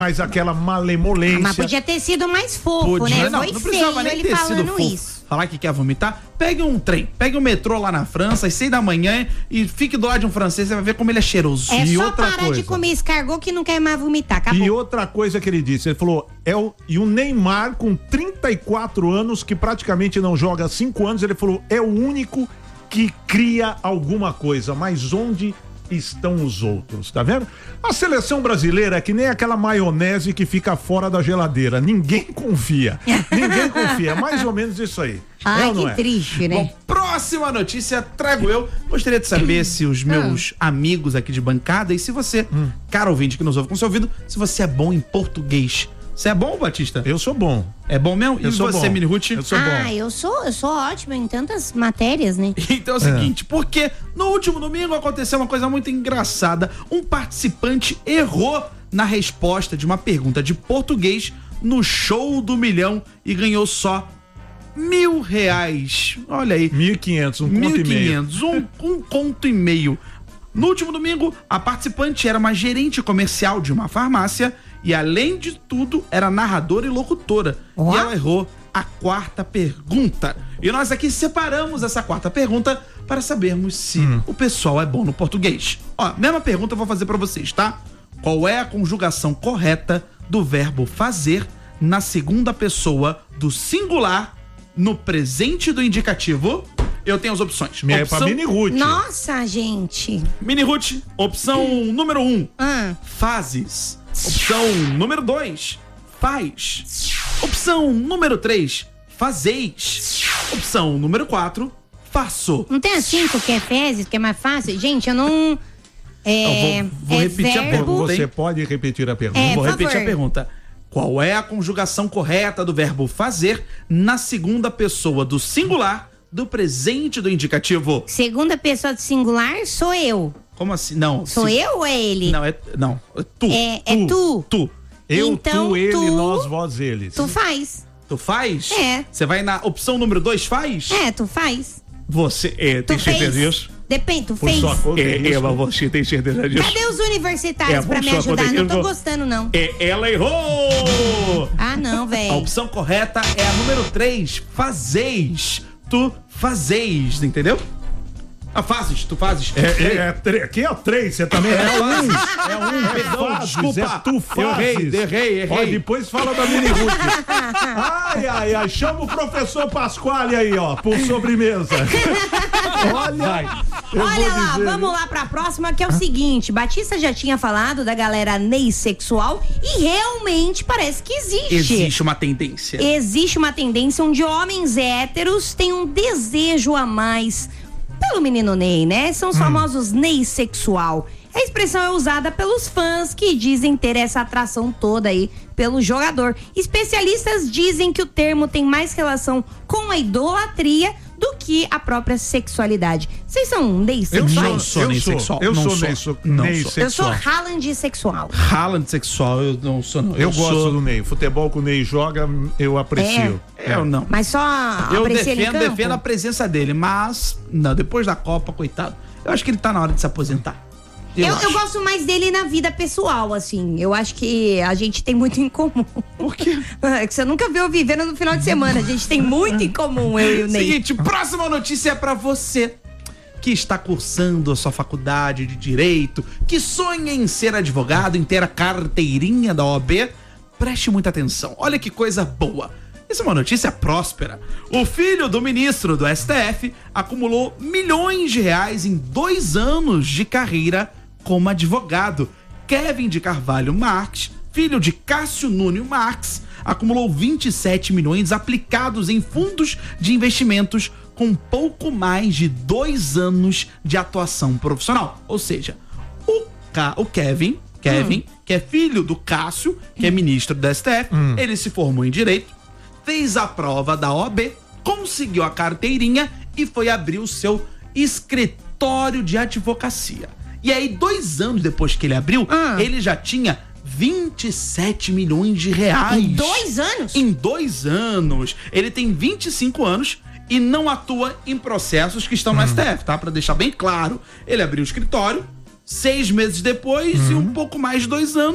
mais aquela malemolência. Mas podia ter sido mais fofo, né? Não, Foi não precisava feio nem ele ter sido falando fofo. isso. Falar que quer vomitar, pegue um trem, pegue um metrô lá na França às 6 da manhã e fique do lado de um francês, você vai ver como ele é cheiroso. É E só outra parar de coisa. comer escargot que não quer mais vomitar, acabou. E outra coisa que ele disse, ele falou, e o Neymar com 34 anos, que praticamente não joga há 5 anos, ele falou, é o único que cria alguma coisa, mas onde estão os outros, tá vendo? A seleção brasileira é que nem aquela maionese que fica fora da geladeira, ninguém confia, é mais ou menos isso aí. Ai, ou não que triste, né? Bom, próxima notícia trago eu. Gostaria de saber se os meus amigos aqui de bancada e se você, cara ouvinte que nos ouve com seu ouvido, se você é bom em português. Você é bom, Batista? Eu sou bom. É bom mesmo? Eu e sou você, bom. Mini Ruth? Eu sou bom. Eu sou ótima em tantas matérias, né? Então é o seguinte, porque no último domingo aconteceu uma coisa muito engraçada. Um participante errou na resposta de uma pergunta de português no Show do Milhão e ganhou só R$1.000. Olha aí. 1.500, um conto e meio. 1.500, um conto e meio. No último domingo, a participante era uma gerente comercial de uma farmácia e, além de tudo, era narradora e locutora. E ela errou a quarta pergunta. E nós aqui separamos essa quarta pergunta para sabermos se o pessoal é bom no português. Ó, mesma pergunta eu vou fazer para vocês, tá? Qual é a conjugação correta do verbo fazer na segunda pessoa do singular no presente do indicativo? Eu tenho as opções. É pra Mini Ruth. Nossa, gente. Mini Ruth, opção número 1, fazes. Opção número 2, faz. Opção número 3, fazeis. Opção número 4, faço. Não tem a 5 que é fezes, que é mais fácil? Gente, eu não... vou repetir a pergunta, Você hein? pode repetir a pergunta? Vou por repetir favor. a pergunta. Qual é a conjugação correta do verbo fazer na segunda pessoa do singular do presente do indicativo? Segunda pessoa do singular sou eu. Como assim? Não. Sou eu ou é ele? Não, é tu. É tu. Tu. Eu, Então, tu, ele, tu- nós, vós, eles. Tu faz. Tu faz? É. Você vai na opção número 2, faz? Tu faz. Você tem Tu certeza fez. disso? Depende, tu Por fez. sua conta, é isso? Mas você tem certeza disso? Cadê os universitários pra por me sua ajudar? conta, Não eu tô vou- gostando, não. Ela errou! Ah, não, A velho. opção correta é a número 3, fazeis. Tu fazeis, entendeu? Fazes, tu fazes. Aqui é o 3, você também é um. Perdão, Fazes, desculpa. é tu fazes. Errei. Ó, depois fala da Mini Ruth. Ai, chama o professor Pasquale aí, ó, por sobremesa. Olha, eu Olha vou lá, dizer, vamos lá pra próxima, que é o seguinte. Batista já tinha falado da galera neissexual e realmente parece que existe. Existe uma tendência. Existe uma tendência onde homens héteros têm um desejo a mais pelo menino Ney, né? São os famosos neissexual. A expressão é usada pelos fãs que dizem ter essa atração toda aí pelo jogador. Especialistas dizem que o termo tem mais relação com a idolatria do que a própria sexualidade. Vocês são neissexuais? Eu neissexual. sou Não sou. Eu sou neissexual. Haaland sexual. Haaland sexual, eu não sou, não. Eu gosto do Ney. Futebol que o Ney joga, eu aprecio. Eu não. Mas só Eu aprecia ele em campo? defendo a presença dele, mas não, depois da Copa, coitado. Eu acho que ele tá na hora de se aposentar. Eu acho. gosto mais dele na vida pessoal, assim. Eu acho que a gente tem muito em comum. Por quê? É que você nunca viu vivendo no final de semana. A gente tem muito em comum, eu e o Ney. Seguinte, próxima notícia é pra você que está cursando a sua faculdade de Direito, que sonha em ser advogado, em ter a carteirinha da OAB. Preste muita atenção. Olha que coisa boa. Isso é uma notícia próspera. O filho do ministro do STF acumulou milhões de reais em 2 anos de carreira como advogado. Kevin de Carvalho Marques, filho de Cássio Núñez Marques, acumulou 27 milhões aplicados em fundos de investimentos com pouco mais de 2 anos de atuação profissional. Ou seja, o Kevin, que é filho do Cássio, que é ministro do STF, ele se formou em Direito, fez a prova da OAB, conseguiu a carteirinha e foi abrir o seu escritório de advocacia. E aí, 2 anos depois que ele abriu, ele já tinha 27 milhões de reais. Em 2 anos? Em 2 anos. Ele tem 25 anos e não atua em processos que estão no STF, tá? Pra deixar bem claro. Ele abriu o escritório, 6 meses depois e um pouco mais de 2 anos,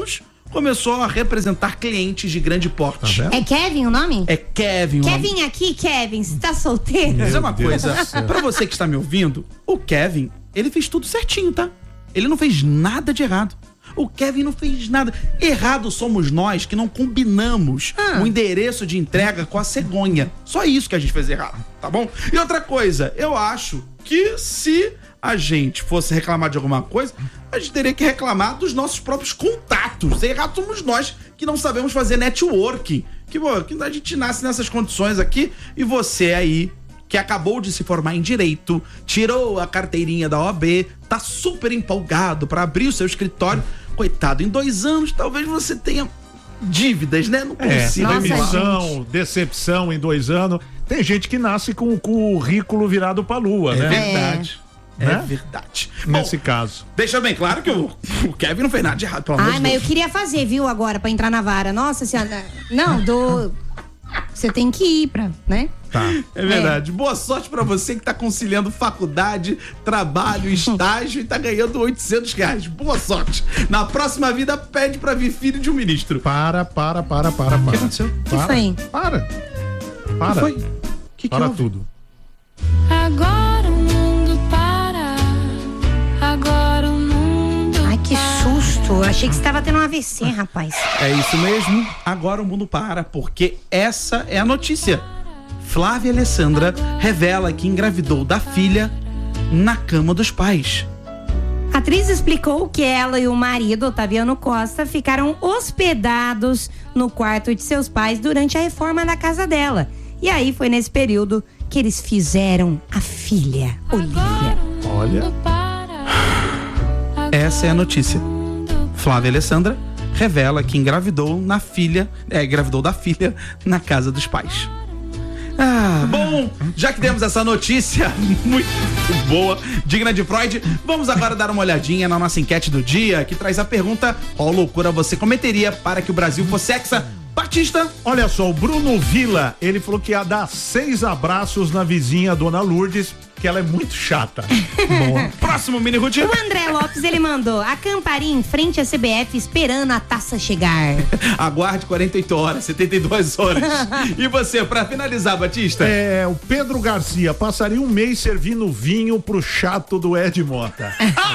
começou a representar clientes de grande porte. Tá vendo? É Kevin o nome? É Kevin. o nome. Kevin aqui, Kevin, você tá solteiro? Mas é uma Deus coisa, do céu. pra você que está me ouvindo, o Kevin, ele fez tudo certinho, tá? Ele não fez nada de errado. O Kevin não fez nada. Errado somos nós que não combinamos o endereço de entrega com a cegonha. Só isso que a gente fez errado, tá bom? E outra coisa, eu acho que se a gente fosse reclamar de alguma coisa, a gente teria que reclamar dos nossos próprios contatos. Errado somos nós que não sabemos fazer networking. Que a gente nasce nessas condições aqui e você aí que acabou de se formar em Direito, tirou a carteirinha da OAB, tá super empolgado para abrir o seu escritório. Coitado, em 2 anos talvez você tenha dívidas, né? Não consigo. Nossa, Demissão, decepção em 2 anos. Tem gente que nasce com o currículo virado pra lua, né? Verdade. É Né? verdade. Nesse Bom, caso. deixa bem claro que o Kevin não fez nada de errado, pelo amor Ai, de mas eu Deus. queria fazer, viu, agora, pra entrar na vara. Nossa senhora. Não, você tem que ir né? Tá. É verdade. Boa sorte pra você que tá conciliando faculdade, trabalho, estágio e tá ganhando R$800. Boa sorte. Na próxima vida, pede pra vir filho de um ministro. Para. O que aconteceu? Para. foi? Para. O Para. que foi? Que Para houve? tudo. Agora o mundo para. Agora o mundo. Ai, que susto. Eu achei que você tava tendo um AVC, rapaz. É isso mesmo. Agora o mundo para, porque essa é a notícia. Flávia Alessandra revela que engravidou da filha na cama dos pais. A atriz explicou que ela e o marido, Otaviano Costa, ficaram hospedados no quarto de seus pais durante a reforma da casa dela. E aí foi nesse período que eles fizeram a filha, Olivia. Olha. Essa é a notícia. Flávia Alessandra revela que engravidou da filha na casa dos pais. Bom, já que temos essa notícia muito boa, digna de Freud, vamos agora dar uma olhadinha na nossa enquete do dia, que traz a pergunta: qual loucura você cometeria para que o Brasil fosse hexa? Batista. Olha só, o Bruno Villa, ele falou que ia dar 6 abraços na vizinha Dona Lourdes, que ela é muito chata. Boa. Próximo, Mini Ruth. O André Lopes, ele mandou: acamparia em frente à CBF esperando a taça chegar. Aguarde 48 horas, 72 horas. E você, pra finalizar, Batista? É, o Pedro Garcia passaria 1 mês servindo vinho pro chato do Ed Mota.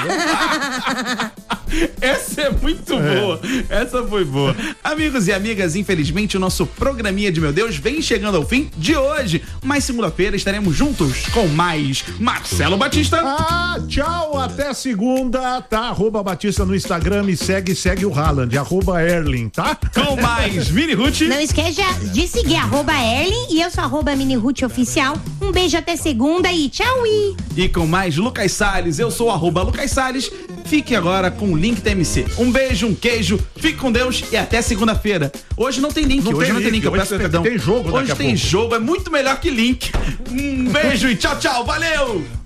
Essa é muito boa. Essa foi boa. Amigos e amigas, infelizmente o nosso programinha de Meu Deus vem chegando ao fim de hoje. Mas segunda-feira estaremos juntos com mais Marcelo Batista. Tchau, até segunda, tá? @Batista no Instagram e segue o Haaland, @Erling, tá? Com mais Mini Ruth. Não esqueça de seguir @Erling e eu sou @Mini Ruth Oficial. Um beijo até segunda e tchau! E com mais Lucas Salles, eu sou @Lucas Salles. Fique agora com o link TMC. Um beijo, um queijo, fique com Deus e até segunda-feira. Hoje não tem link, Não hoje tem não tem link, link, eu hoje peço perdão. tem jogo daqui Hoje a tem pouco. jogo, é muito melhor que link. Um beijo e tchau, tchau, valeu!